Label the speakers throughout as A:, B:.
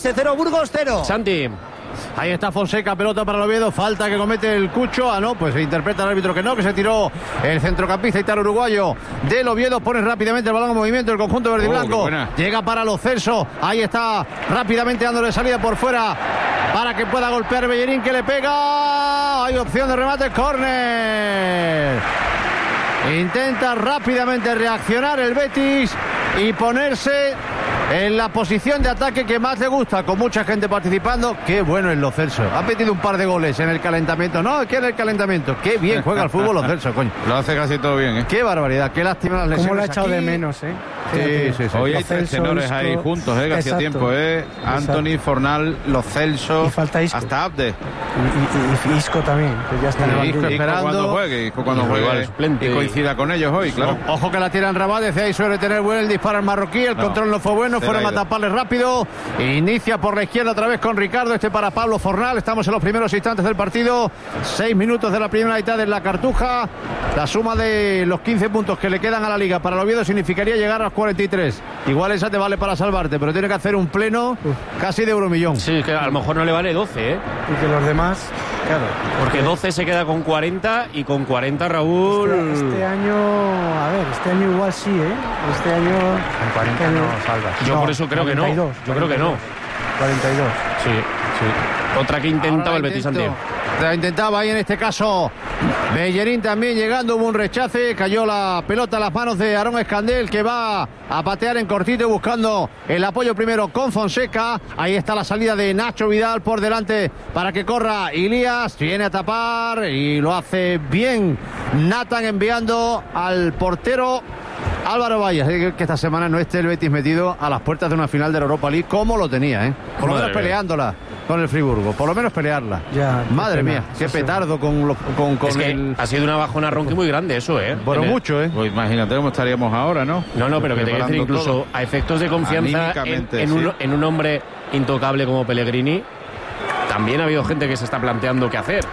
A: Orense 0, Burgos 0.
B: Santi.
C: Ahí está Fonseca, pelota para el Oviedo, falta que comete el Cucho. No, pues interpreta el árbitro que no, que se tiró el centrocampista italo-uruguayo del Oviedo. Pone rápidamente el balón en movimiento el conjunto verde y blanco. Llega para Lo Celso, ahí está rápidamente dándole salida por fuera para que pueda golpear Bellerín, que le pega. Hay opción de remate, córner. Intenta rápidamente reaccionar el Betis y ponerse en la posición de ataque que más le gusta, con mucha gente participando. Qué bueno es Lo Celso. Ha metido un par de goles en el calentamiento. No, que en el calentamiento. Qué bien juega el fútbol Lo Celso, coño.
D: Lo hace casi todo bien, ¿eh?
C: Qué barbaridad, qué lástima las lesiones.
E: Cómo lo ha echado
C: aquí.
E: de menos, ¿eh?
C: Sí.
D: Hoy hay tres tenores ahí juntos, que hacía tiempo, Anthony, Fornal, Lo Celso,
E: y falta Isco.
D: hasta Abde.
E: Y Isco también, que ya está en el banquillo.
D: Isco cuando juegue y coincida con ellos hoy, claro.
C: Ojo que la tiran Rabat, desde ahí suele tener buen el disparo al marroquí, el control no fue bueno, fueron a taparle rápido. Inicia por la izquierda otra vez con Ricardo, para Pablo Fornal. Estamos en los primeros instantes del partido, 6 minutos de la primera mitad en la Cartuja. La suma de los 15 puntos que le quedan a la Liga para el Oviedo significaría llegar a los 43. Igual esa te vale para salvarte, pero tiene que hacer un pleno casi de euromillón.
B: Sí, que a lo mejor no le vale 12, ¿eh?
E: Y que los demás, claro.
B: Porque 12 se queda con 40 y con 40 Raúl...
E: Este año, a ver, este año igual sí, ¿eh? Este año...
F: Con 40 no salvas.
B: Yo por eso creo
E: 42,
B: que no. Yo creo que no.
E: 42.
B: Sí. Otra que intentaba el Betis, Santiago.
C: La intentaba ahí en este caso Bellerín también llegando, hubo un rechace, cayó la pelota a las manos de Aarón Escandel, que va a patear en cortito buscando el apoyo primero con Fonseca. Ahí está la salida de Nacho Vidal por delante para que corra Ilías, viene a tapar y lo hace bien Nathan, enviando al portero Álvaro Valles, que esta semana no esté el Betis metido a las puertas de una final de la Europa League como lo tenía, por lo menos peleándola con el Friburgo, por lo menos pelearla.
E: Ya,
C: madre mía, qué petardo con
B: es que
C: el...
B: ha sido una bajona Ronqui muy grande eso,
C: Bueno, mucho,
D: Pues imagínate cómo estaríamos ahora, ¿no?
B: No, pero que te quiero decir, incluso todo, a efectos de confianza en un hombre intocable como Pellegrini, también ha habido gente que se está planteando qué hacer.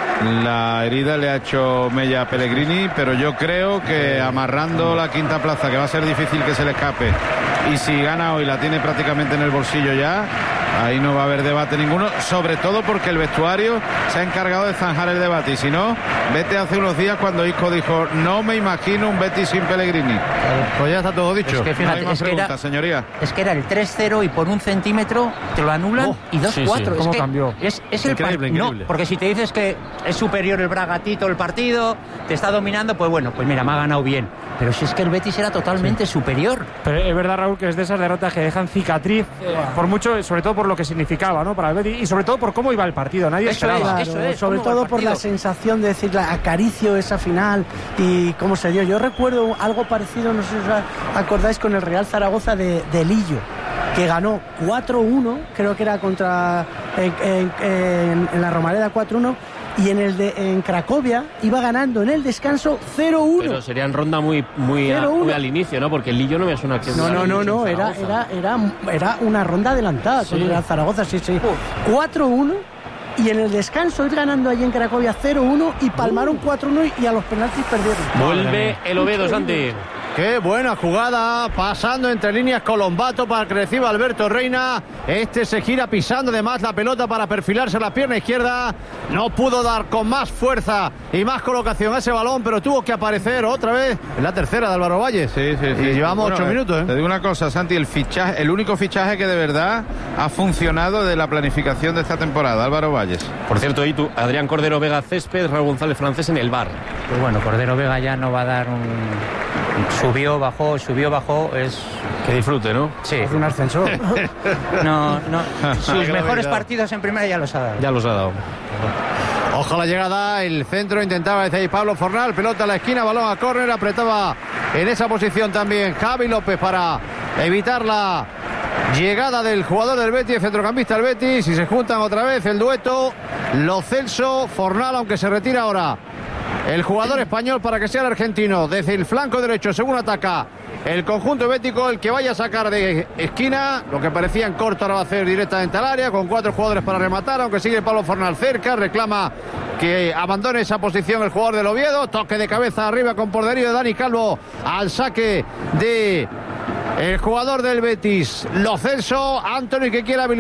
D: La herida le ha hecho mella a Pellegrini, pero yo creo que amarrando la quinta plaza, que va a ser difícil que se le escape, y si gana hoy la tiene prácticamente en el bolsillo ya, ahí no va a haber debate ninguno, sobre todo porque el vestuario se ha encargado de zanjar el debate, y si no, vete hace unos días cuando Isco dijo, no me imagino un Betis sin Pellegrini.
C: Pues ya está todo dicho.
F: Es que fíjate,
D: no hay más preguntas, señoría.
F: Es que era el 3-0 y por un centímetro te lo anulan y 2-4.
B: Sí.
E: ¿Cómo
F: es que
E: cambió?
F: Es
C: Increíble.
F: No, porque si te dices que es superior el Bragatito el partido, te está dominando, pues bueno, pues mira, me ha ganado bien. Pero si es que el Betis era totalmente superior.
E: Pero es verdad, Raúl, que es de esas derrotas que dejan cicatriz, por mucho, sobre todo por lo que significaba, ¿no? Para el Betis, y sobre todo por cómo iba el partido. Nadie esperaba.
G: Sobre todo por la sensación de decir, acaricio esa final y cómo se dio. Yo recuerdo algo parecido, no sé si os acordáis, con el Real Zaragoza de Lillo, que ganó 4-1, creo que era contra en la Romareda 4-1, y en Cracovia iba ganando en el descanso 0-1.
B: Pero sería en ronda muy al inicio, ¿no? Porque el Lillo no me suena que...
G: No, era una ronda adelantada con el Real Zaragoza, sí. 4-1. Y en el descanso ir ganando allí en Cracovia 0-1 y palmaron 4-1 y a los penaltis perdieron.
B: Vuelve el Oviedo, Santi.
C: Qué buena jugada, pasando entre líneas Colombato para que reciba Alberto Reina. Se gira pisando además la pelota para perfilarse la pierna izquierda. No pudo dar con más fuerza y más colocación a ese balón, pero tuvo que aparecer otra vez en la tercera de Álvaro Valles.
D: Sí.
C: Y llevamos 8 minutos.
D: Te digo una cosa, Santi, el único fichaje que de verdad ha funcionado de la planificación de esta temporada, Álvaro Valles.
B: Por cierto, y tú, Adrián Cordero Vega Césped, Raúl González Francés en el bar.
F: Pues bueno, Cordero Vega ya no va a dar subió, bajó, es...
B: Que disfrute, ¿no?
F: Sí.
E: Es un ascensor.
F: No. Sus mejores partidos en primera ya los ha dado.
B: Ya los ha dado.
C: Ojo la llegada, el centro intentaba desde ahí Pablo Fornal, pelota a la esquina, balón a córner, apretaba en esa posición también Javi López para evitar la llegada del jugador del Betis, el centrocampista del Betis, y se juntan otra vez el dueto Lo Celso, Fornal, aunque se retira ahora el jugador español para que sea el argentino desde el flanco derecho, según ataca el conjunto bético, el que vaya a sacar de esquina, lo que parecía en corto ahora va a hacer directamente al área, con 4 jugadores para rematar, aunque sigue Pablo Fornal cerca, reclama que abandone esa posición el jugador del Oviedo, toque de cabeza arriba con poderío de Dani Calvo al saque de el jugador del Betis, Lo Celso, Anthony, que quiere habilitar